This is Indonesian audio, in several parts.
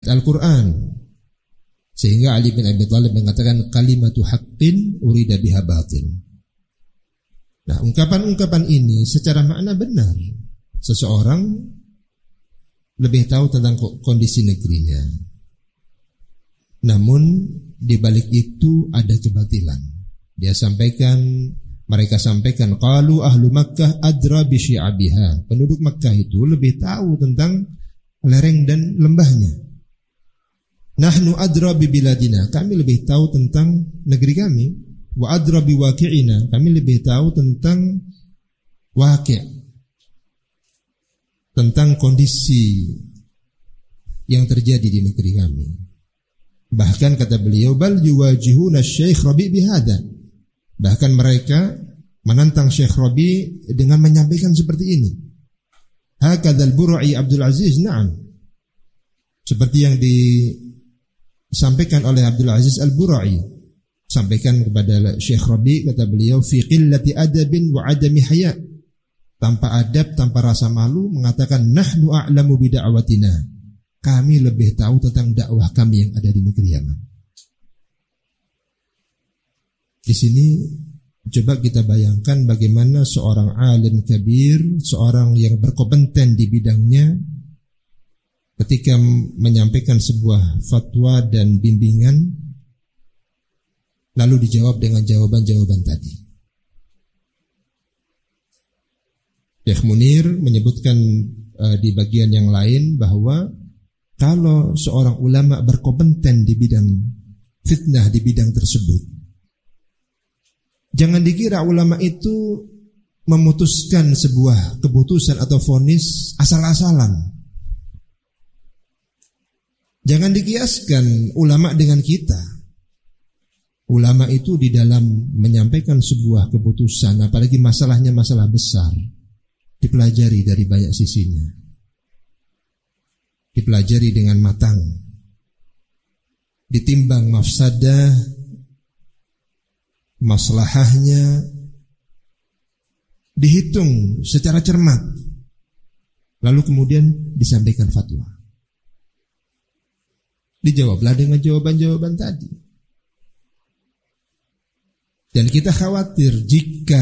Al-Quran. Sehingga Ali bin Abi Thalib mengatakan kalimatu haqqin urida biha batil. Nah, ungkapan-ungkapan ini secara makna benar. Seseorang lebih tahu tentang kondisi negerinya. Namun di balik itu ada kebatilan. Mereka sampaikan qalu ahlu Makkah adra bi syi'abiha. Penduduk Makkah itu lebih tahu tentang lereng dan lembahnya. Nahnu adra bi biladina. Kami lebih tahu tentang negeri kami. Wa adra bi waqi'ina. Kami lebih tahu tentang waqi', tentang kondisi yang terjadi di negeri kami. Bahkan kata beliau, bal yuwajihuna Syekh Rabi' bihada. Bahkan mereka menantang Syekh Rabi' dengan menyampaikan seperti ini. Hakadzal Bur'i Abdul Aziz, na'am. Seperti yang disampaikan oleh Abdul Aziz Al-Bur'i. Sampaikan kepada Syekh Rabi', kata beliau, fi qillati adabin wa adami haya. Tanpa adab, tanpa rasa malu, mengatakan nahnu a'lamu bida'watina. Kami lebih tahu tentang dakwah kami yang ada di negeri Yaman. Di sini coba kita bayangkan bagaimana seorang alim kabir, seorang yang berkompeten di bidangnya, ketika menyampaikan sebuah fatwa dan bimbingan, lalu dijawab dengan jawaban-jawaban tadi. Syekh Munir menyebutkan di bagian yang lain bahwa kalau seorang ulama berkompeten di bidang fitnah, di bidang tersebut, jangan dikira ulama itu memutuskan sebuah keputusan atau vonis asal-asalan. Jangan dikiaskan ulama dengan kita. Ulama itu di dalam menyampaikan sebuah keputusan, apalagi masalahnya masalah besar, dipelajari dari banyak sisinya. Dipelajari dengan matang, ditimbang mafsadah, maslahahnya, dihitung secara cermat, lalu kemudian disampaikan fatwa. Dijawablah dengan jawaban-jawaban tadi. Dan kita khawatir jika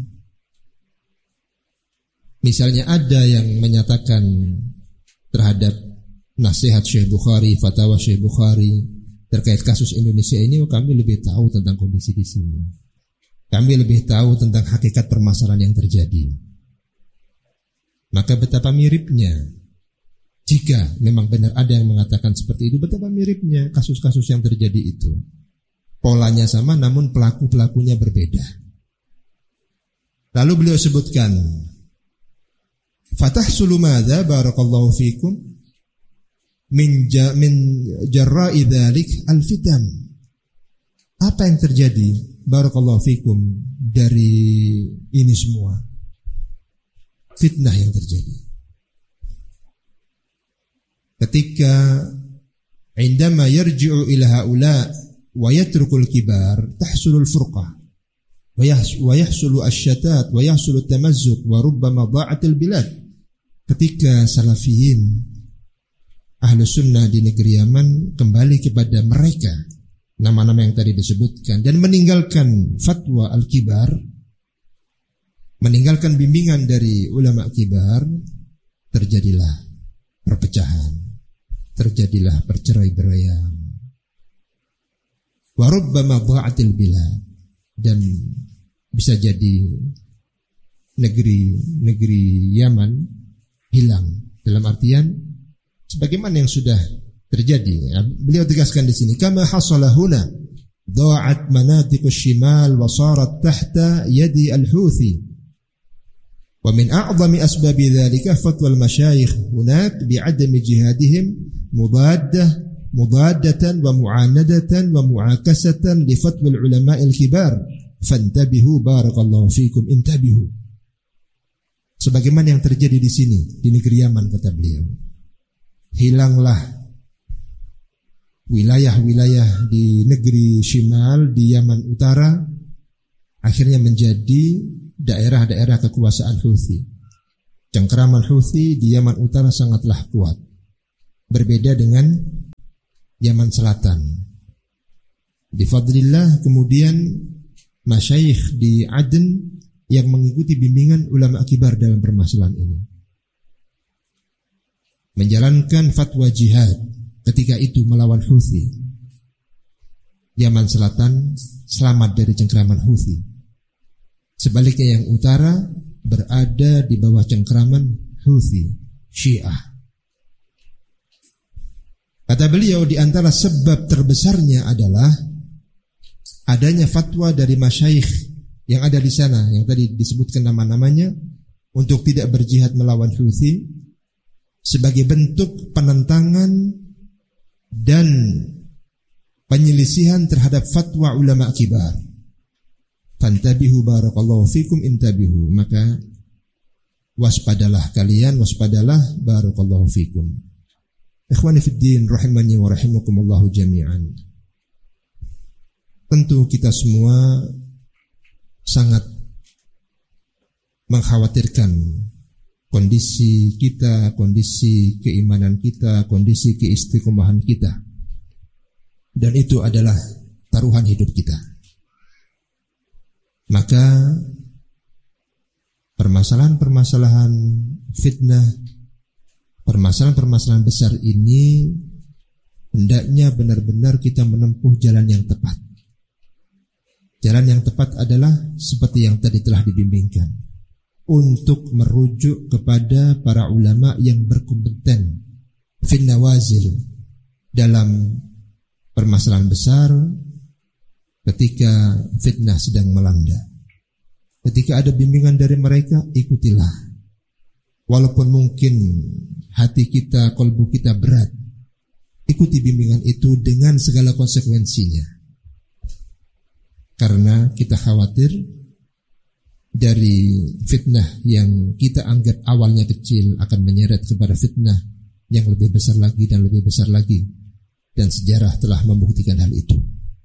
misalnya ada yang menyatakan terhadap nasihat Syekh Bukhari, fatwa Syekh Bukhari terkait kasus Indonesia ini, kami lebih tahu tentang kondisi di sini. Kami lebih tahu tentang hakikat permasalahan yang terjadi. Maka betapa miripnya jika memang benar ada yang mengatakan seperti itu, betapa miripnya kasus-kasus yang terjadi itu. Polanya sama namun pelaku-pelakunya berbeda. Lalu beliau sebutkan, fatahsulu madza barakallahu fikum min jarra'i dzalik al-fitan. Apa yang terjadi barakallahu fikum dari ini semua? Fitnah yang terjadi. Ketika indama yarji'u ila haula wa yatrukul kibar tahsulul furqah wa yahsulu asyatat wa yahsulu tamazzuq wa rubbama dha'atil bilad. Ketika salafiyin Ahlus Sunnah di negeri Yaman kembali kepada mereka, nama-nama yang tadi disebutkan, dan meninggalkan fatwa al-kibar, meninggalkan bimbingan dari ulama kibar, terjadilah perpecahan, terjadilah percerai-beraian. Wa rubbama dha'atil bilad, dan bisa jadi negeri Yaman hilang, dalam artian sebagaimana yang sudah terjadi. Beliau tegaskan di sini, kama hasala huna dha'at manatiqus shimal wa sarat tahta yadi al-Houthi. Wa min a'zami asbabi dhalika fatwa al-masyayikh hunak bi'adami jihadihim mudaddatan wa mu'anadatan wa mu'akasatan li fatwa al-ulama al-kibar. Fantabihu barakallahu fikum, intabihu. Sebagaimana yang terjadi di sini di negeri Yaman, kata beliau. Hilanglah wilayah-wilayah di negeri Shimal, di Yaman Utara, akhirnya menjadi daerah-daerah kekuasaan Houthi. Cengkeraman Houthi di Yaman Utara sangatlah kuat. Berbeda dengan Yaman Selatan. Bifadlillah kemudian masyayikh di Aden yang mengikuti bimbingan ulama kibar dalam permasalahan ini menjalankan fatwa jihad ketika itu melawan Houthi. Yaman Selatan selamat dari cengkraman Houthi. Sebaliknya yang utara berada di bawah cengkraman Houthi, Syiah. Kata beliau, di antara sebab terbesarnya adalah adanya fatwa dari masyayikh yang ada di sana, yang tadi disebutkan nama-namanya, untuk tidak berjihad melawan Houthi sebagai bentuk penentangan dan penyelisihan terhadap fatwa ulama kibar. Fantabihu barakallahu fikum intabihu, maka waspadalah kalian, waspadalah barakallahu fikum. Ikhwani fid din rahimani wa rahimakumullahu jami'an. Tentu kita semua sangat mengkhawatirkan kondisi kita, kondisi keimanan kita, kondisi keistiqomahan kita. Dan itu adalah taruhan hidup kita. Maka permasalahan-permasalahan fitnah, permasalahan-permasalahan besar ini hendaknya benar-benar kita menempuh jalan yang tepat. Jalan yang tepat adalah seperti yang tadi telah dibimbingkan, untuk merujuk kepada para ulama yang berkompeten fin nawazil dalam permasalahan besar ketika fitnah sedang melanda. Ketika ada bimbingan dari mereka, ikutilah. Walaupun mungkin hati kita, kolbu kita berat, ikuti bimbingan itu dengan segala konsekuensinya. Karena kita khawatir dari fitnah yang kita anggap awalnya kecil akan menyeret kepada fitnah yang lebih besar lagi dan lebih besar lagi. Dan sejarah telah membuktikan hal itu.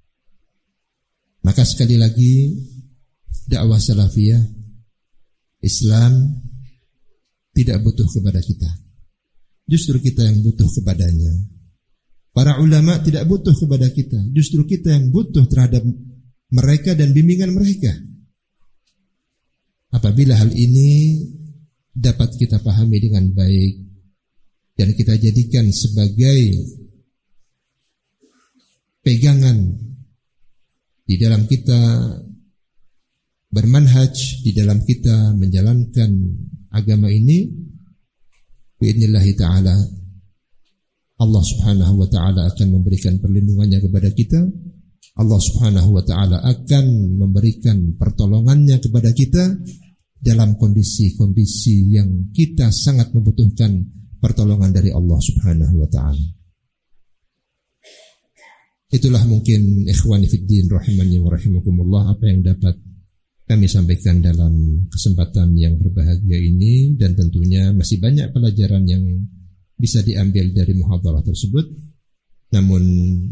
Maka sekali lagi, dakwah salafiyah Islam tidak butuh kepada kita. Justru kita yang butuh kepadanya. Para ulama tidak butuh kepada kita. Justru kita yang butuh terhadap mereka dan bimbingan mereka. Apabila hal ini dapat kita pahami dengan baik dan kita jadikan sebagai pegangan di dalam kita bermanhaj, di dalam kita menjalankan agama ini, bi'idnillahi ta'ala, Allah subhanahu wa ta'ala akan memberikan perlindungannya kepada kita. Allah subhanahu wa ta'ala akan memberikan pertolongannya kepada kita dalam kondisi-kondisi yang kita sangat membutuhkan pertolongan dari Allah subhanahu wa ta'ala. Itulah mungkin ikhwani fiddin rahimani wa rahimakumullah apa yang dapat kami sampaikan dalam kesempatan yang berbahagia ini, dan tentunya masih banyak pelajaran yang bisa diambil dari muhadharah tersebut. Namun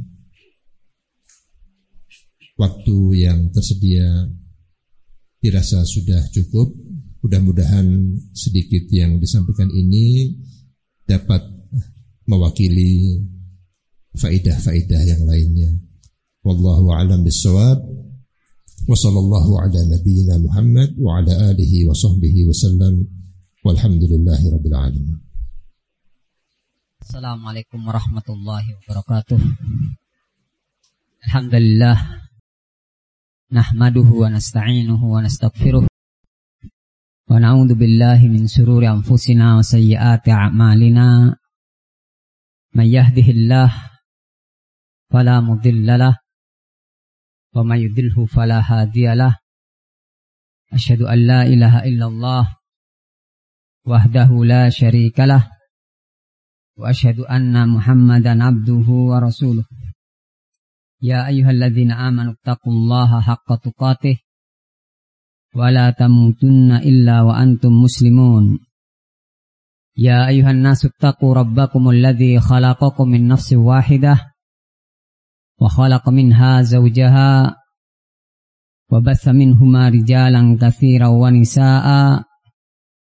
waktu yang tersedia dirasa sudah cukup. Mudah-mudahan sedikit yang disampaikan ini dapat mewakili faidah-faidah yang lainnya. Wallahu a'lam bissawab. Wa sallallahu ala nabiyyina Muhammad wa ala alihi wa sahbihi wa sallam. Walhamdulillahi rabbil alamin. Assalamualaikum warahmatullahi wabarakatuh. Alhamdulillah. Nahmaduhu wa nasta'inuhu wa nastaghfiruh. Wa na'udzu billahi min shururi anfusina wa sayyiati a'malina. May yahdihillahu fala mudilla lahu wa may yudlilhu fala hadiya lahu. Asyhadu an la ilaha illallah wahdahu la syarika lahu wa asyhadu anna Muhammadan abduhu wa rasuluh. Ya ayyuhalladzina amanu taqullaha haqqa tuqatih wa la tamutunna illa wa antum muslimun. Ya ayyuhan nasu taqu rabbakumul ladzi khalaqakum min nafsin wahidah wa khalaqa minha zawjaha wa batha minhuma rijalan katsiran wa nisaa'a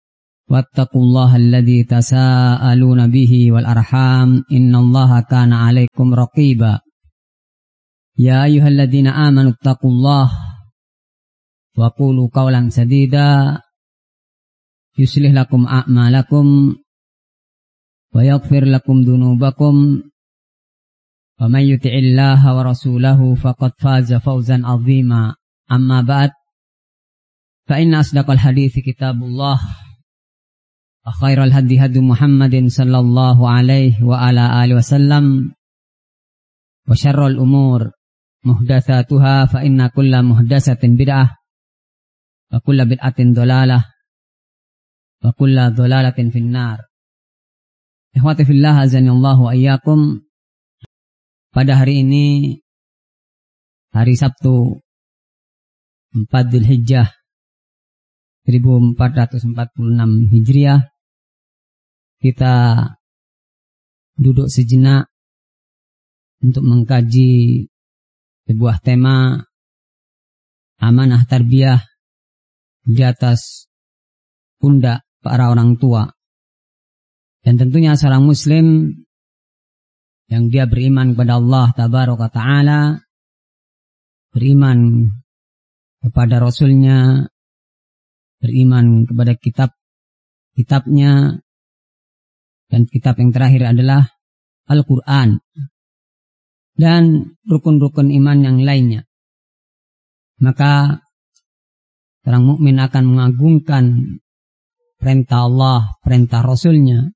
wattaqullaha alladzi tasaaluna bihi wal arham innallaha kana 'alaikum raqiba. Ya ayyuhalladzina amanu taqullaha wa qulu qawlan sadida yuslih lakum a'malakum wa yaghfir lakum dhunubakum wa may yuti'illaha wa rasulahu faqad faza fawzan 'azima. Amma ba'd, fa inna asdaqal hadithi kitabullah wa khairal hadi hadi Muhammadin sallallahu alaihi wa ala alihi wasallam wa syarrul umur muhdatsatuha fa inna kulla muhdatsatin bid'ah wa kulla bid'atin dhalalah wa kulla dhalalatin finnar. Ikhwati fillah azanillahu wa iyyakum. Pada hari ini, hari Sabtu 4 Dzulhijjah 1446 Hijriah, kita duduk sejenak untuk mengkaji sebuah tema amanah tarbiyah di atas pundak para orang tua. Dan tentunya seorang muslim yang dia beriman kepada Allah Tabaraka Ta'ala, beriman kepada Rasulnya, beriman kepada kitabnya, dan kitab yang terakhir adalah Al-Quran, dan rukun-rukun iman yang lainnya. Maka seorang mukmin akan mengagungkan perintah Allah, perintah Rasulnya,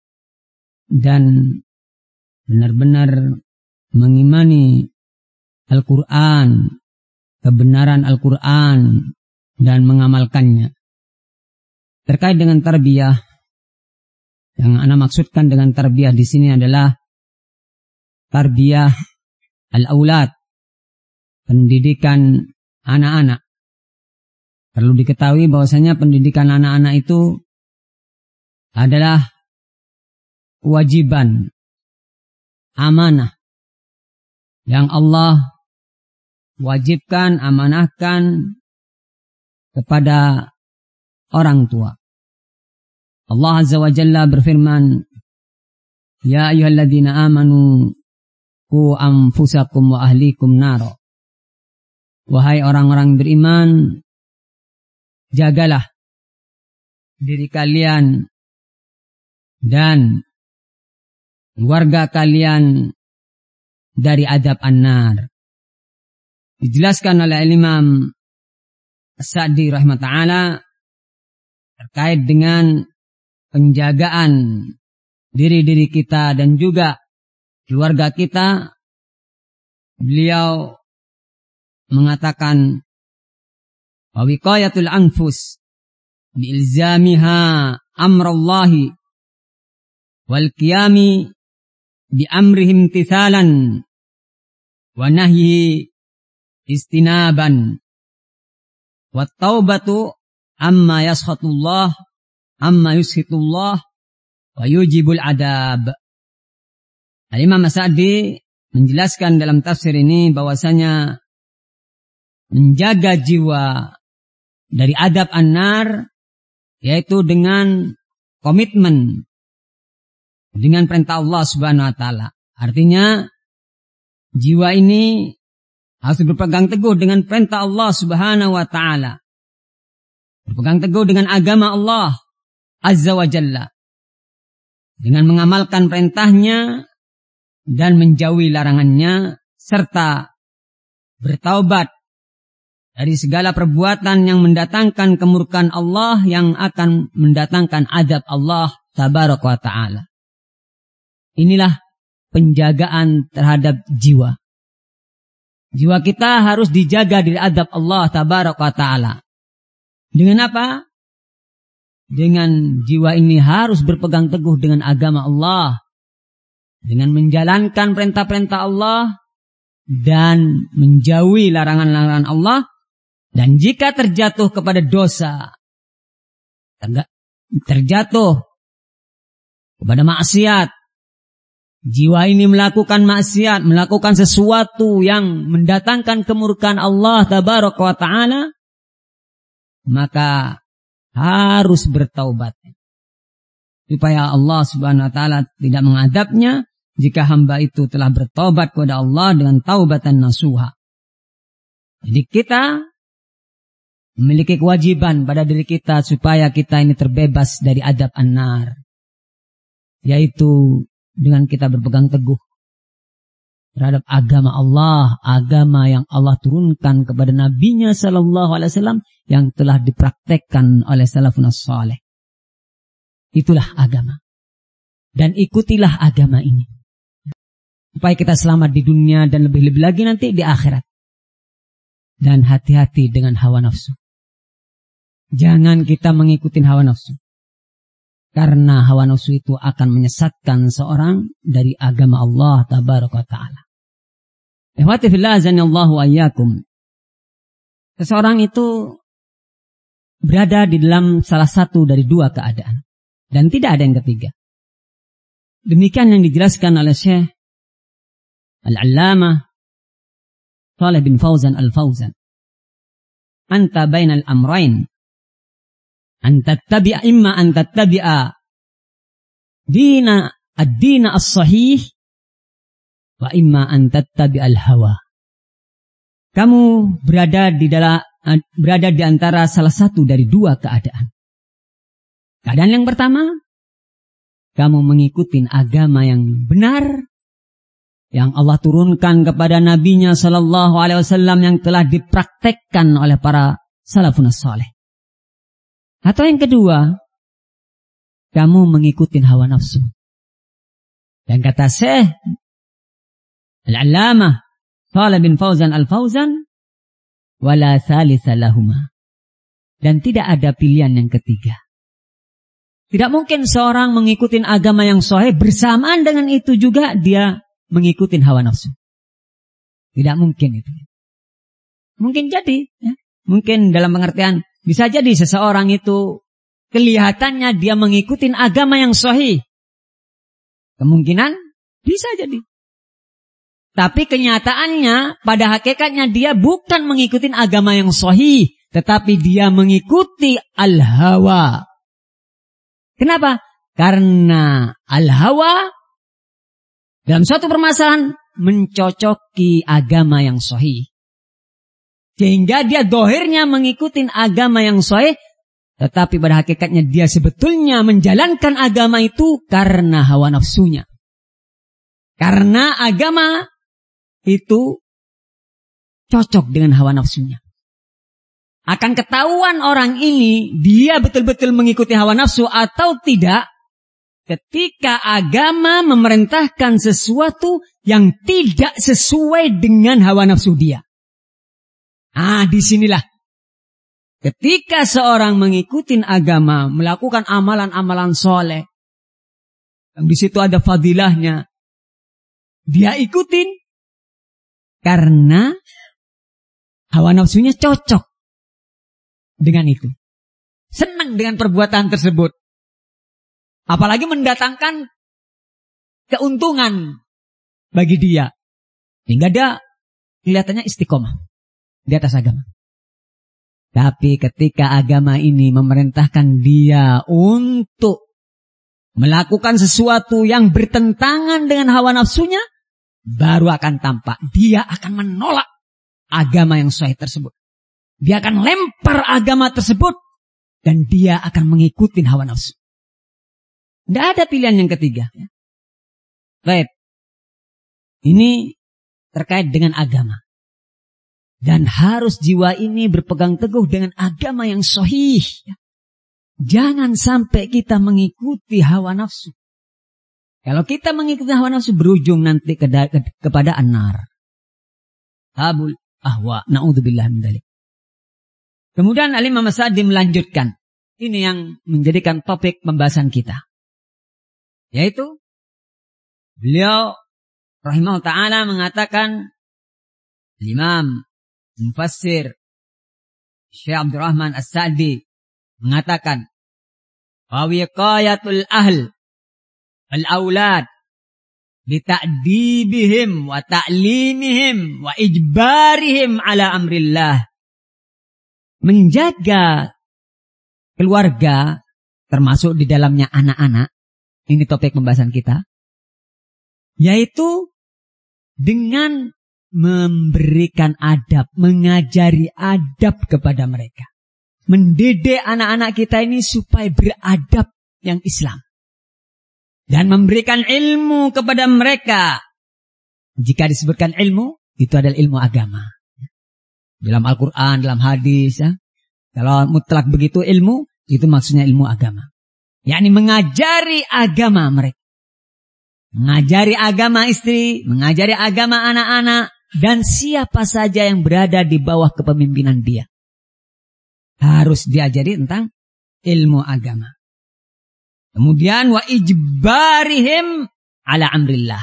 dan benar-benar mengimani Al-Quran, kebenaran Al-Quran, dan mengamalkannya. Terkait dengan tarbiyah, yang ana maksudkan dengan tarbiyah di sini adalah tarbiyah al-aulad, pendidikan anak-anak. Perlu diketahui bahwasanya pendidikan anak-anak itu adalah kewajiban, amanah yang Allah wajibkan, amanahkan kepada orang tua. Allah Azza wa Jalla berfirman, Ya ayyuhalladzina amanu qu anfusakum wa ahlikum naro. Wahai orang-orang beriman, jagalah diri kalian dan keluarga kalian dari adab an-nar. Dijelaskan oleh Imam As-Sa'di rahimahullah terkait dengan penjagaan diri-diri kita dan juga keluarga kita. Beliau mengatakan wa wiqayatul anfus biilzamiha amrallahi wal qiyami bi amrihim tithalan wa nahyi istinaban wa taubatu amma yaskhatullah amma yushitullah wa yujibul adab. Imam As-Sa'di menjelaskan dalam tafsir ini bahwasanya menjaga jiwa dari adab an-nar yaitu dengan komitmen dengan perintah Allah Subhanahu wa taala. Artinya jiwa ini harus berpegang teguh dengan perintah Allah Subhanahu wa taala. Berpegang teguh dengan agama Allah Azza wa Jalla. Dengan mengamalkan perintahnya dan menjauhi larangannya serta bertaubat dari segala perbuatan yang mendatangkan kemurkaan Allah yang akan mendatangkan adab Allah Tabaraka wa ta'ala. Inilah penjagaan terhadap jiwa. Jiwa kita harus dijaga dari adab Allah Tabaraka wa ta'ala. Dengan apa? Dengan jiwa ini harus berpegang teguh dengan agama Allah. Dengan menjalankan perintah-perintah Allah dan menjauhi larangan-larangan Allah. Dan jika terjatuh kepada dosa, terjatuh kepada maksiat, jiwa ini melakukan maksiat, melakukan sesuatu yang mendatangkan kemurkaan Allah Tabaraka wa ta'ala, maka harus bertaubat. supaya Allah Subhanahu wa taala tidak mengadabnya jika hamba itu telah bertobat kepada Allah dengan taubatan nasuha. Jadi kita memiliki kewajiban pada diri kita supaya kita ini terbebas dari adab an-nar, yaitu dengan kita berpegang teguh terhadap agama Allah, agama yang Allah turunkan kepada Nabi-Nya sallallahu alaihi wasallam yang telah dipraktekkan oleh salafun saleh. Itulah agama. Dan ikutilah agama ini supaya kita selamat di dunia dan lebih-lebih lagi nanti di akhirat. Dan hati-hati dengan hawa nafsu. Jangan kita mengikuti hawa nafsu. Karena hawa nafsu itu akan menyesatkan seorang dari agama Allah tabaraka wa ta'ala. Ihwati fillah azanillahu ayyakum. Seseorang itu berada di dalam salah satu dari dua keadaan. Dan tidak ada yang ketiga. Demikian yang dijelaskan oleh Syekh Al-Allamah Shalih bin Fauzan Al-Fauzan. Anta bainal amrain. Imma an tattabi'a dina ad-dina as-sahih wa imma an tattabi'al hawa. Kamu berada di antara salah satu dari dua keadaan. Keadaan yang pertama, kamu mengikuti agama yang benar yang Allah turunkan kepada Nabi-Nya sallallahu alaihi wasallam yang telah dipraktekkan oleh para salafun saleh. Atau yang kedua, kamu mengikuti hawa nafsu. Dan kata Syekh Al-Allamah Shalih bin Fauzan Al-Fauzan, wala thalitha lahuma. Dan tidak ada pilihan yang ketiga. Tidak mungkin seorang mengikuti agama yang sahih bersamaan dengan itu juga dia mengikuti hawa nafsu. Tidak mungkin itu. Mungkin jadi, ya. Mungkin dalam pengertian bisa jadi seseorang itu kelihatannya dia mengikuti agama yang sahih. Kemungkinan bisa jadi. Tapi kenyataannya pada hakikatnya dia bukan mengikuti agama yang sahih, tetapi dia mengikuti al-hawa. Kenapa? Karena al-hawa dalam suatu permasalahan mencocoki agama yang sahih. Sehingga dia dohirnya mengikuti agama yang sahih, tetapi pada hakikatnya dia sebetulnya menjalankan agama itu karena hawa nafsunya. Karena agama itu cocok dengan hawa nafsunya. Akan ketahuan orang ini dia betul-betul mengikuti hawa nafsu atau tidak ketika agama memerintahkan sesuatu yang tidak sesuai dengan hawa nafsu dia. Disinilah ketika seorang mengikuti agama, melakukan amalan-amalan soleh, yang di situ ada fadilahnya, dia ikutin karena hawa nafsunya cocok dengan itu, senang dengan perbuatan tersebut, apalagi mendatangkan keuntungan bagi dia, hingga dia kelihatannya istiqomah di atas agama. Tapi ketika agama ini memerintahkan dia untuk melakukan sesuatu yang bertentangan dengan hawa nafsunya, baru akan tampak dia akan menolak agama yang sahih tersebut. Dia akan lempar agama tersebut dan dia akan mengikuti hawa nafsu. Tidak ada pilihan yang ketiga. Baik. Ini terkait dengan agama. Dan harus jiwa ini berpegang teguh dengan agama yang sahih. Jangan sampai kita mengikuti hawa nafsu. Kalau kita mengikuti hawa nafsu berujung nanti kepada an-nar. Tabul ahwa. Na'udzubillah min dzalik. Kemudian Al-Imam As-Sa'di melanjutkan. Ini yang menjadikan topik pembahasan kita. Yaitu beliau rahimahullah ta'ala mengatakan, Imam Mufassir Syekh Abdurrahman As-Sa'di mengatakan, wiqayatul ahl al-aulad bita'dibihim wa ta'limihim wa ijbarihim ala amrillah. Menjaga keluarga termasuk di dalamnya anak-anak ini topik pembahasan kita, yaitu dengan memberikan adab, mengajari adab kepada mereka. Mendidik anak-anak kita ini supaya beradab yang Islam. Dan memberikan ilmu kepada mereka. Jika disebutkan ilmu, itu adalah ilmu agama. Dalam Al-Quran, dalam hadis. Ya. Kalau mutlak begitu ilmu, itu maksudnya ilmu agama. Yakni mengajari agama mereka. Mengajari agama istri, mengajari agama anak-anak, dan siapa saja yang berada di bawah kepemimpinan dia. Harus diajari tentang ilmu agama. Kemudian wa ijbarihim ala amrillah.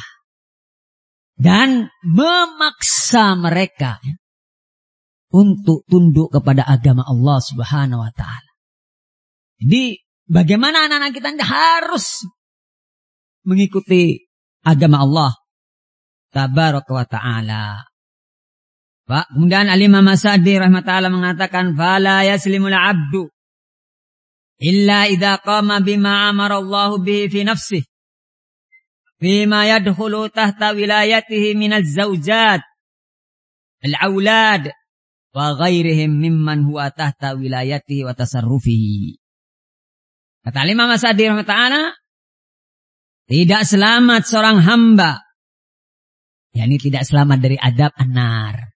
Dan memaksa mereka untuk tunduk kepada agama Allah Subhanahu wa taala. Jadi bagaimana anak-anak kita harus mengikuti agama Allah Tabaraka wa ta'ala. Kemudian Al-Imam As-Sa'di rahimahullah mengatakan, "Fala yaslimul 'abdu illa idza qama bima amara Allah bihi fi nafsihi, bima yadkhulu tahta wilayatihi minaz zawjat, al-aulad, wa ghairihim mimman huwa tahta wilayatihi wa tasarrufihi." Kata Al-Imam As-Sa'di rahimahullah, tidak selamat seorang hamba, yakni tidak selamat dari adab an-nar,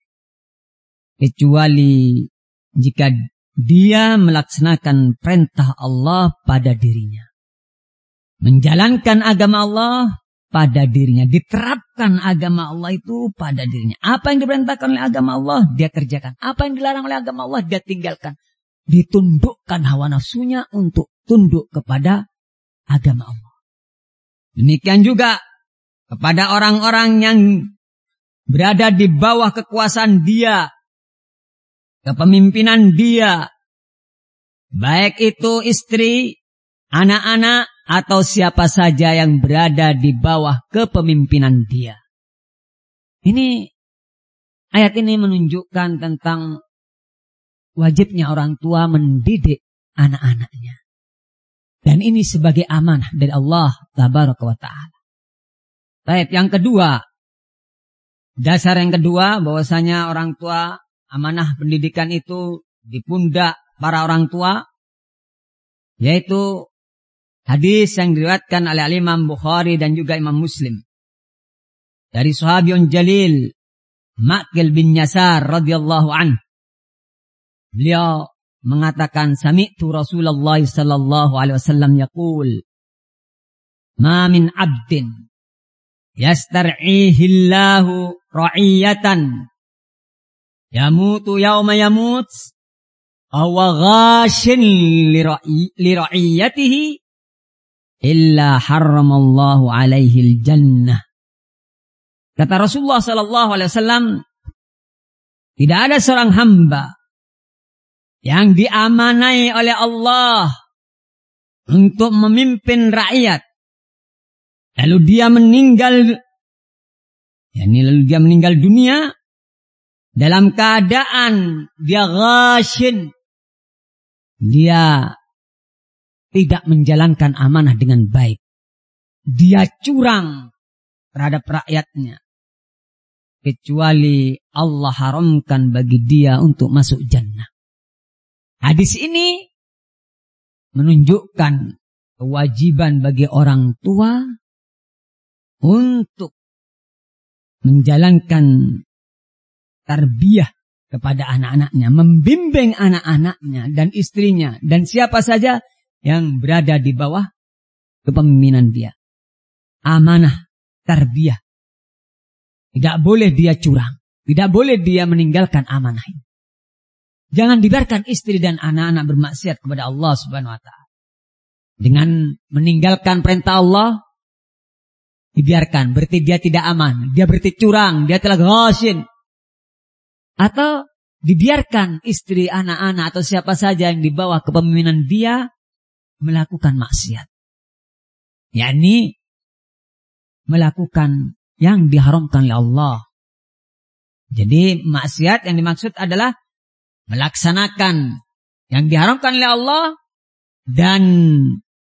kecuali jika dia melaksanakan perintah Allah pada dirinya, menjalankan agama Allah pada dirinya, diterapkan agama Allah itu pada dirinya. Apa yang diperintahkan oleh agama Allah dia kerjakan, apa yang dilarang oleh agama Allah dia tinggalkan. Ditundukkan hawa nafsunya untuk tunduk kepada agama Allah. Demikian juga kepada orang-orang yang berada di bawah kekuasaan dia, kepemimpinan dia, baik itu istri, anak-anak, atau siapa saja yang berada di bawah kepemimpinan dia. Ini ayat ini menunjukkan tentang wajibnya orang tua mendidik anak-anaknya. Dan ini sebagai amanah dari Allah Tabaraka wa ta'ala. Baik, yang kedua, dasar yang kedua bahwasanya orang tua, amanah pendidikan itu di pundak para orang tua, yaitu hadis yang diriwayatkan oleh Imam Bukhari dan juga Imam Muslim dari sahabiyun jalil Ma'qil bin Yasar radhiyallahu anhu. Beliau mengatakan, sami'tu Rasulullah sallallahu alaihi wasallam yaqul, ma min 'abdin yastar'ihi Allahu ra'iyatan yamutu yawma yamut aw ghashin li ra'iyatihi illa harramallahu alaihi al-jannah. Kata Rasulullah sallallahu alaihi wasallam, tidak ada seorang hamba yang diamanai oleh Allah untuk memimpin rakyat, lalu dia meninggal, lalu dia meninggal dunia dalam keadaan dia ghashin, dia tidak menjalankan amanah dengan baik, dia curang terhadap rakyatnya, kecuali Allah haramkan bagi dia untuk masuk jannah. Hadis ini menunjukkan kewajiban bagi orang tua untuk menjalankan tarbiyah kepada anak-anaknya, membimbing anak-anaknya dan istrinya dan siapa saja yang berada di bawah kepemimpinan dia. Amanah, tarbiyah. Tidak boleh dia curang, tidak boleh dia meninggalkan amanah ini. Jangan dibiarkan istri dan anak-anak bermaksiat kepada Allah Subhanahu wa ta'ala. Dengan meninggalkan perintah Allah, dibiarkan, berarti dia tidak aman, dia berarti curang, dia telah ghashin. Atau dibiarkan istri, anak-anak atau siapa saja yang di bawah kepemimpinan dia melakukan maksiat. yakni melakukan yang diharamkan oleh Allah. Jadi maksiat yang dimaksud adalah melaksanakan yang diharamkan oleh Allah dan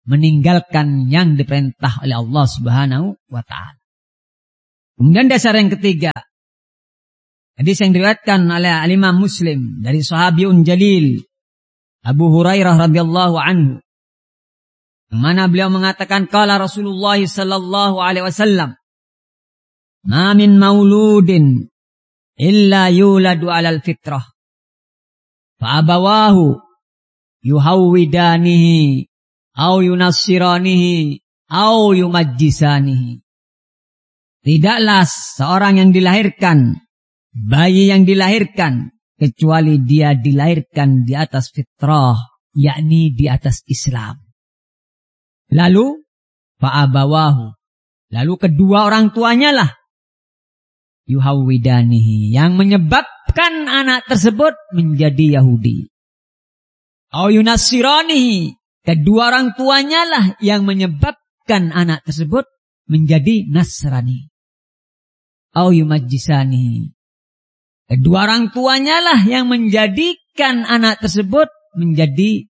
meninggalkan yang diperintah oleh Allah Subhanahu wa taala. Kemudian dasar yang ketiga, hadis yang diriwayatkan oleh Imam Muslim dari sahabiun jalil Abu Hurairah radhiyallahu anhu, yang mana beliau mengatakan qala Rasulullah sallallahu alaihi wasallam, "Ma min mauludin illa yuladu 'alal fitrah fa abawahu yuhawwidanihi aw yunassiranihi aw yumajjisanihi." Tidaklah seorang yang dilahirkan, bayi yang dilahirkan, kecuali dia dilahirkan di atas fitrah, yakni di atas Islam. Lalu fa'abawahu, lalu kedua orang tuanya lah yuhawwidanihi, yang menyebabkan anak tersebut menjadi Yahudi. Au yunassiranihi, kedua orang tuanya lah yang menyebabkan anak tersebut menjadi Nasrani. Au yumajjisanihi, kedua orang tuanya lah yang menjadikan anak tersebut menjadi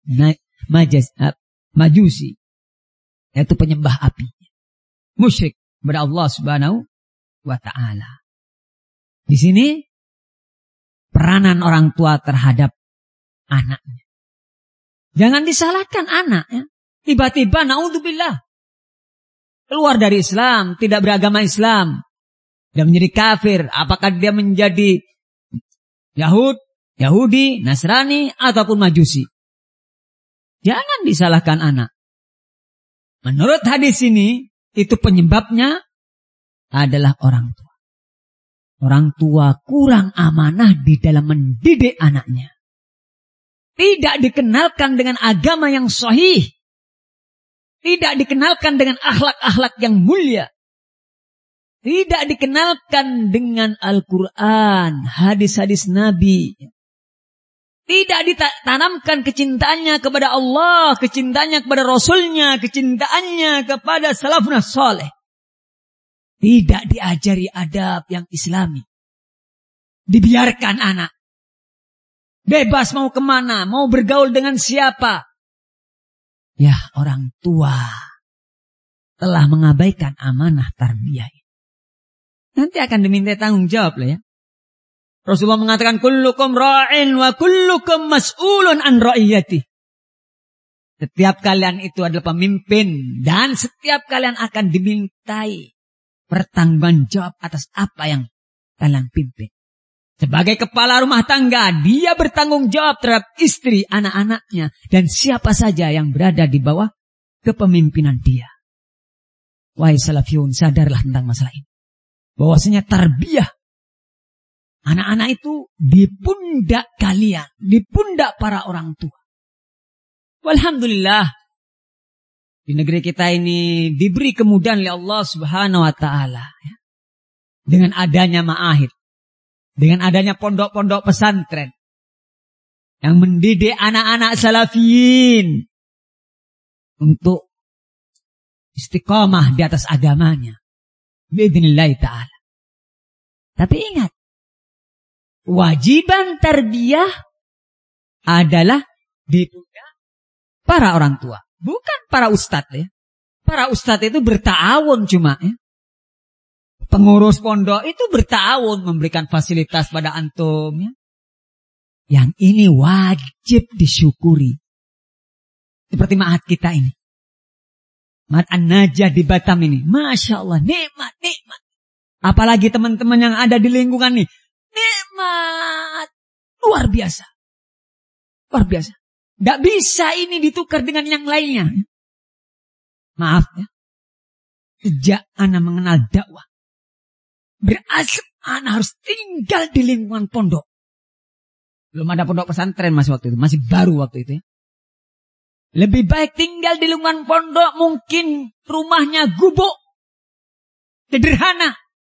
majusi, yaitu penyembah api, musyrik kepada Allah Subhanahu wa taala. Di sini peranan orang tua terhadap anaknya. Jangan disalahkan anaknya. Tiba-tiba naudzubillah keluar dari Islam, tidak beragama Islam, dia menjadi kafir. Apakah dia menjadi Yahudi, Nasrani, ataupun Majusi? Jangan disalahkan anak. Menurut hadis ini, itu penyebabnya adalah orang tua. Orang tua kurang amanah di dalam mendidik anaknya. Tidak dikenalkan dengan agama yang sahih. Tidak dikenalkan dengan akhlak-akhlak yang mulia. Tidak dikenalkan dengan Al-Quran, hadis-hadis Nabi. Tidak ditanamkan kecintaannya kepada Allah, kecintaannya kepada Rasulnya, kecintaannya kepada salafun saleh. Tidak diajari adab yang Islami. Dibiarkan anak bebas mau kemana, mau bergaul dengan siapa. Ya, orang tua telah mengabaikan amanah tarbiyah. Nanti akan diminta tanggung jawab lah ya. Rasulullah mengatakan kullukum ra'in wa kullukum mas'ulun an ra'iyati. Setiap kalian itu adalah pemimpin dan setiap kalian akan dimintai pertanggungan jawab atas apa yang kalian pimpin. Sebagai kepala rumah tangga, dia bertanggung jawab terhadap istri, anak-anaknya, dan siapa saja yang berada di bawah kepemimpinan dia. Wahai salafiyun, sadarlah tentang masalah ini. Bahwasanya tarbiyah anak-anak itu di pundak kalian, di pundak para orang tua. Walhamdulillah, di negeri kita ini diberi kemudahan oleh Allah Subhanahu wa taala ya. Dengan adanya ma'ahid, dengan adanya pondok-pondok pesantren yang mendidik anak-anak salafiyin untuk istiqamah di atas agamanya. Bi'idznillah ta'ala. Tapi ingat, wajiban tarbiyah adalah di pundak para orang tua, bukan para ustadz ya. Para ustadz itu bertawun cuma ya. Pengurus pondok itu bertawun memberikan fasilitas pada antum ya. Yang ini wajib disyukuri. Seperti ma'had kita ini. Ma'had An-Najah di Batam ini. Masya Allah, nikmat. Apalagi teman-teman yang ada di lingkungan ini. Nikmat. Luar biasa. Luar biasa. Tidak bisa ini ditukar dengan yang lainnya. Maaf ya. Sejak ana mengenal dakwah, berasal ana harus tinggal di lingkungan pondok. Belum ada pondok pesantren masih waktu itu. Masih baru waktu itu ya. Lebih baik tinggal di lingkungan pondok, mungkin rumahnya gubuk, sederhana,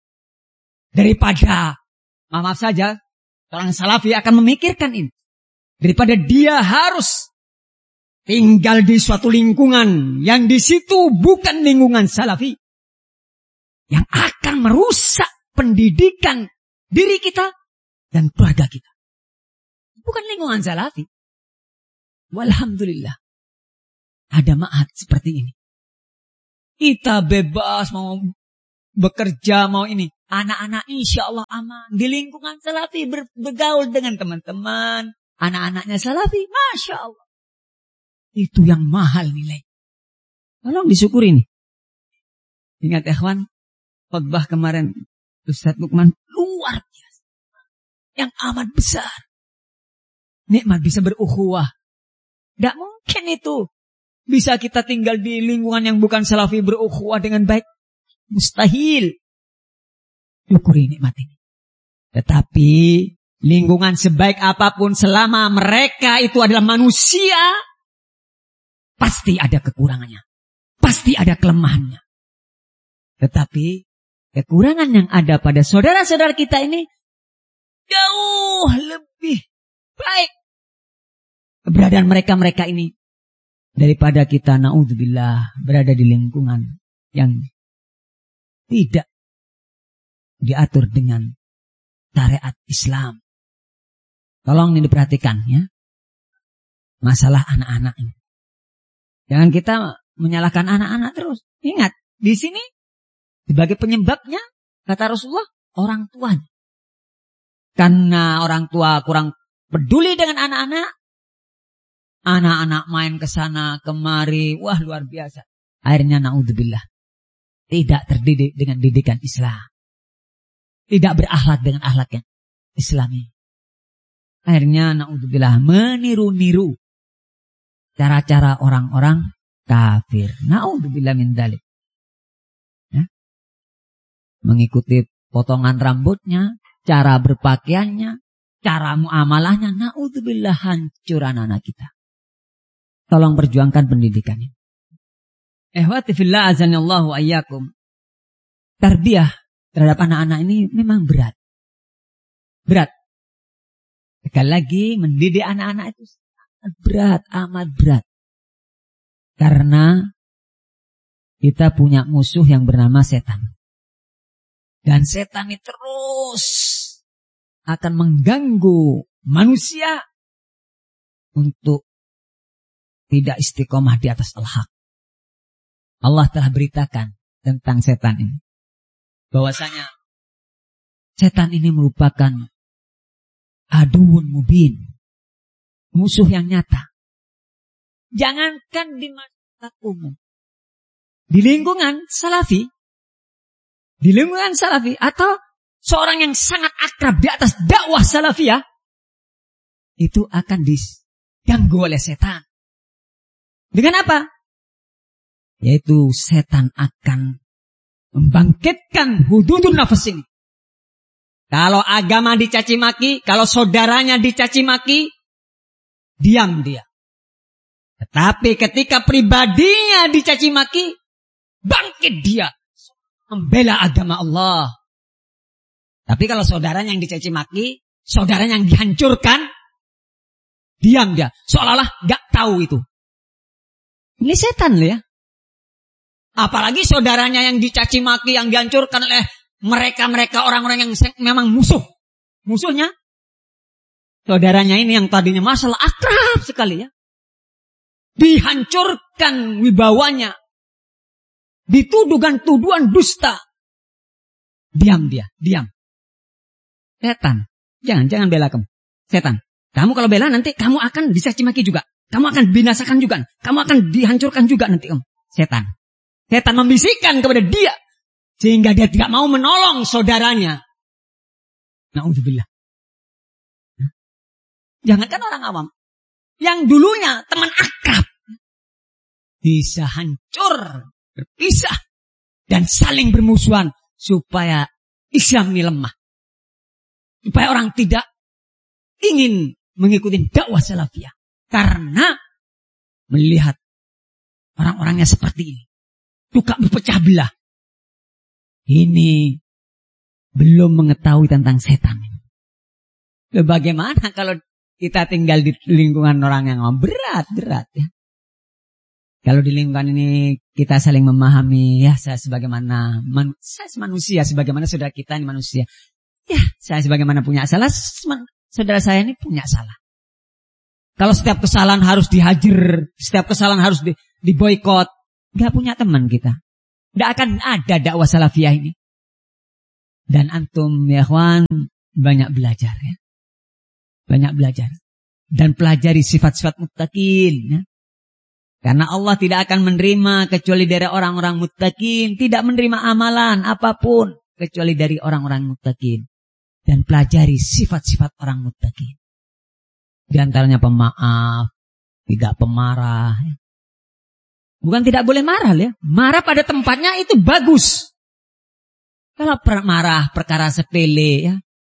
daripada, maaf saja, orang salafi akan memikirkan ini. Daripada dia harus tinggal di suatu lingkungan yang di situ bukan lingkungan salafi, yang akan merusak pendidikan diri kita dan keluarga kita. Bukan lingkungan salafi. Walhamdulillah. ada ma'had seperti ini. Kita bebas mau bekerja, mau ini. Anak-anak insya Allah aman. Di lingkungan salafi bergaul dengan teman-teman. Anak-anaknya salafi, Masya Allah. Itu yang mahal nilai. Tolong disyukuri nih. Ingat ikhwan, khutbah kemarin Ustaz Lukman luar biasa. Yang amat besar. Nikmat bisa berukhuwah. Tidak mungkin itu. Bisa kita tinggal di lingkungan yang bukan salafi berukhuwah dengan baik. Mustahil. Syukuri nikmat ini. Tetapi lingkungan sebaik apapun selama mereka itu adalah manusia, pasti ada kekurangannya. Pasti ada kelemahannya. Tetapi kekurangan yang ada pada saudara-saudara kita ini jauh lebih baik keberadaan mereka ini daripada kita naudzubillah berada di lingkungan yang tidak diatur dengan syariat Islam. Tolong ini diperhatikan ya. Masalah anak-anak ini. Jangan kita menyalahkan anak-anak terus. Ingat, di sini sebagai penyebabnya kata Rasulullah orang tuanya. Karena orang tua kurang peduli dengan anak-anak. Anak-anak main ke sana kemari, wah luar biasa. Akhirnya naudzubillah tidak terdidik dengan didikan Islam. Tidak berakhlak dengan akhlak yang Islami. Akhirnya naudzubillah meniru-niru cara-cara orang-orang kafir. Naudzubillah min dzalik. Ya. Mengikuti potongan rambutnya, cara berpakaiannya, cara muamalahnya. Naudzubillah hancur anak-anak kita. Tolong perjuangkan pendidikan ini. Ikhwati fillah azanillahu ayyakum. Tarbiyah terhadap anak-anak ini memang berat. Berat. Sekali lagi mendidik anak-anak itu sangat berat, amat berat. Karena kita punya musuh yang bernama setan. Dan setan ini terus akan mengganggu manusia untuk tidak istiqomah di atas al-haq. Allah telah beritakan tentang setan ini. Bahwasanya setan ini merupakan aduun mubin. Musuh yang nyata. Jangankan di masyarakat umum. Di lingkungan salafi. Di lingkungan salafi. Atau seorang yang sangat akrab di atas dakwah salafiyah. Itu akan diganggu oleh setan. Dengan apa? Yaitu setan akan membangkitkan hududun nafas ini. Kalau agama dicaci maki, kalau saudaranya dicaci maki, diam dia. Tetapi ketika pribadinya dicaci maki, bangkit dia. Membela agama Allah. Tapi kalau saudaranya yang dicaci maki, saudaranya yang dihancurkan, diam dia. Seolah-olah gak tahu itu. Ini setan loh ya. Apalagi saudaranya yang dicaci maki, yang dihancurkan oleh mereka orang-orang yang memang musuh. Musuhnya saudaranya ini yang tadinya masalah akrab sekali ya. Dihancurkan wibawanya. Dituduhkan tuduhan dusta. Diam dia, diam. Setan. Jangan bela kamu. Setan. Kamu kalau bela nanti kamu akan dicaci maki juga. Kamu akan binasakan juga. Kamu akan dihancurkan juga nanti kamu. Setan. Setan membisikkan kepada dia. Sehingga dia tidak mau menolong saudaranya. Na'udzubillah. Jangankan orang awam. Yang dulunya teman akrab. Bisa hancur. Berpisah. Dan saling bermusuhan. Supaya Islam ini lemah. Supaya orang tidak ingin mengikuti dakwah salafiyah. Karena melihat orang-orangnya seperti ini. Suka berpecah belah. Ini belum mengetahui tentang setan. Bagaimana kalau kita tinggal di lingkungan orang yang berat ya. Kalau di lingkungan ini kita saling memahami, ya saya sebagaimana saya manusia, sebagaimana saudara kita ini manusia. Ya saya sebagaimana punya salah, saudara saya ini punya salah. Kalau setiap kesalahan harus dihajar, setiap kesalahan harus diboikot. Nggak punya teman kita. Nggak akan ada dakwah salafiyah ini. Dan antum ya ikhwan banyak belajar ya. Banyak belajar. Dan pelajari sifat-sifat muttaqin ya. Karena Allah tidak akan menerima kecuali dari orang-orang muttaqin. Tidak menerima amalan apapun kecuali dari orang-orang muttaqin. Dan pelajari sifat-sifat orang muttaqin. Di antaranya pemaaf, tidak pemarah. Bukan tidak boleh marah ya. Marah pada tempatnya itu bagus. Kalau marah perkara sepele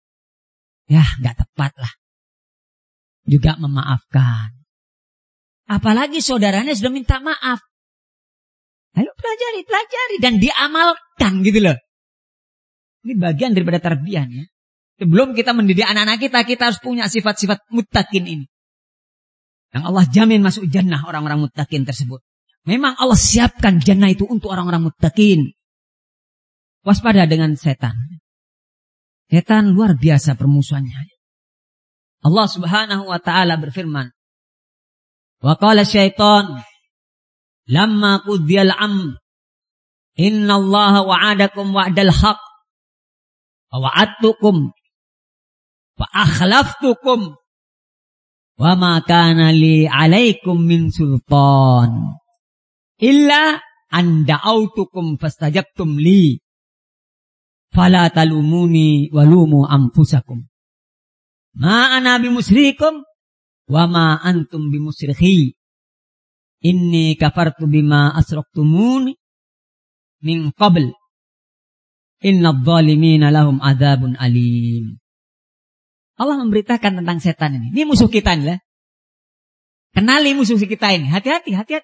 ya nggak tepat lah. Juga memaafkan. Apalagi saudaranya sudah minta maaf. Ayo pelajari dan diamalkan gitu loh. Ini bagian daripada tarbiyah ya. Sebelum kita mendidik anak-anak kita harus punya sifat-sifat muttaqin ini. Yang Allah jamin masuk jannah orang-orang muttaqin tersebut. Memang Allah siapkan jannah itu untuk orang-orang muttaqin. Waspada dengan setan. Setan luar biasa permusuhannya. Allah Subhanahu wa taala berfirman, wa qala syaitan lamma qudiyal amr innallaha wa'adakum wa'dal haqq wa wa'adtukum fa akhlaftukum wa ma kana li 'alaikum min sultan illa an da'autukum fastajabtum li fala talumuni walumu anfusakum ma ana bimusrikum wa ma antum bimusrikhi inni kafartu bima asraktumuni min qabl innadh dhalimina lahum adzabun alim. Allah memberitakan tentang setan ini. Ini musuh kita nih ya. Kenali musuh kita ini. Hati-hati ya.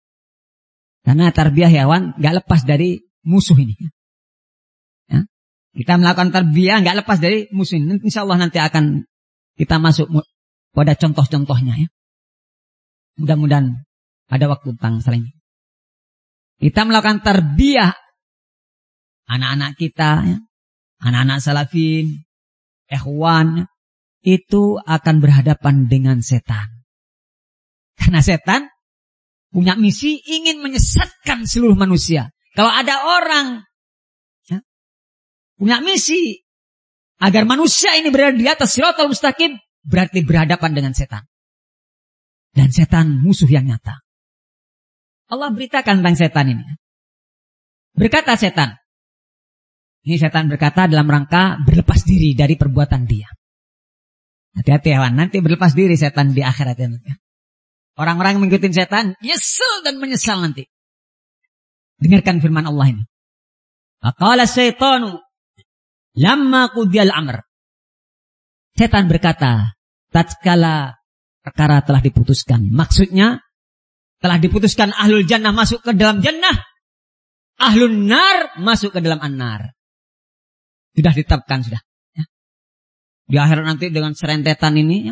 Karena tarbiyah hewan enggak lepas dari musuh ini ya. Kita melakukan tarbiyah enggak lepas dari musuh ini. Insyaallah nanti akan kita masuk pada contoh-contohnya ya. Mudah-mudahan ada waktu tentang selain. Kita melakukan tarbiyah anak-anak kita ya. Anak-anak salafin, ikhwan itu akan berhadapan dengan setan. Karena setan punya misi ingin menyesatkan seluruh manusia. Kalau ada orang ya, punya misi agar manusia ini berada di atas siratal mustaqim, berarti berhadapan dengan setan. Dan setan musuh yang nyata. Allah beritakan tentang setan ini. Berkata setan. Ini setan berkata dalam rangka berlepas diri dari perbuatan dia. Hati-hati ya, nanti berlepas diri setan di akhirat ya. Orang-orang yang mengikuti setan nyesel dan menyesal nanti. Dengarkan firman Allah ini. Faqala syaitanu lamma qudiyal amr. Setan berkata, tatkala perkara telah diputuskan. Maksudnya, telah diputuskan ahlul jannah masuk ke dalam jannah, ahlun nar masuk ke dalam an-nar. Sudah ditetapkan sudah. Ya. Di akhirat nanti dengan serentetan ini, ya,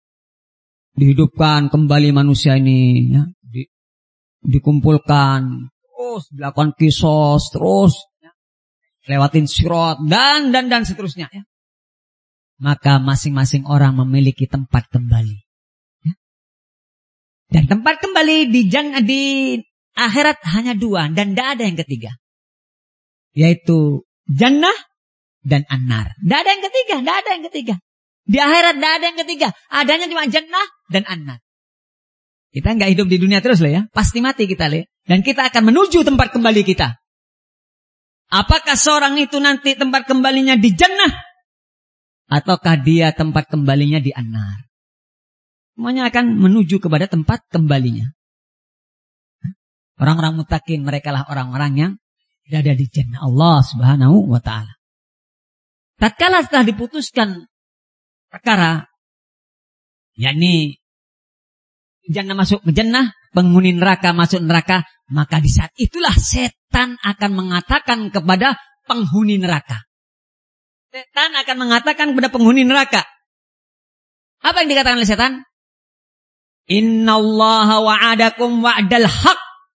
dihidupkan kembali manusia ini, ya, dikumpulkan, terus dilakukan kisos, terus lewatin sirat dan seterusnya ya. Maka masing-masing orang memiliki tempat kembali ya. Dan tempat kembali di akhirat hanya dua dan tidak ada yang ketiga, yaitu jannah dan an-nar. Tidak ada yang ketiga. Di akhirat tidak ada yang ketiga, adanya cuma jannah dan an-nar. Kita nggak hidup di dunia terus lah ya, pasti mati kita lah. Dan kita akan menuju tempat kembali kita. Apakah seorang itu nanti tempat kembalinya di jannah, ataukah dia tempat kembalinya di an-nar? Semuanya akan menuju kepada tempat kembalinya. Orang-orang muttaqin, mereka lah orang-orang yang berada di jannah Allah Subhanahu wa ta'ala. Tatkala setelah diputuskan perkara, yakni jannah masuk ke jannah, penghuni neraka masuk neraka, maka di saat itulah setan akan mengatakan kepada penghuni neraka. Setan akan mengatakan kepada penghuni neraka. Apa yang dikatakan oleh setan? Innallaha wa'adakum wa'dal haq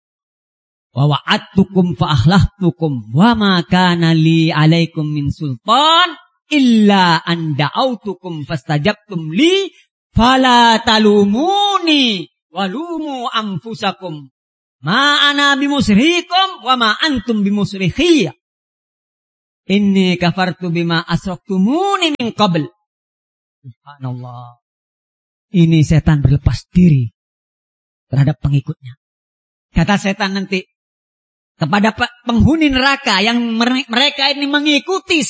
wa wa'adtukum fa akhlaftukum wa ma kana li 'alaikum min sultan illa an da'autukum fastajabtum li fala talumuni walumu anfusakum Ma ana bimusrihikum wa ma antum bimusrihiyya. Inni kafartu bima asraktumuni min qabl. Subhanallah. Ini setan berlepas diri terhadap pengikutnya. Kata setan nanti kepada penghuni neraka yang mereka ini mengikuti